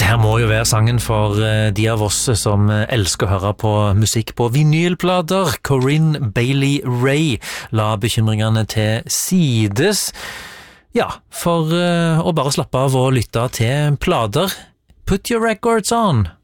Det her må jo være sangen for de av oss som elsker å høre på musikk på vinylplater. Corinne Bailey Rae la bekymringene til sides. Ja, for å bare slappe av og lytte til plater. Put your records on!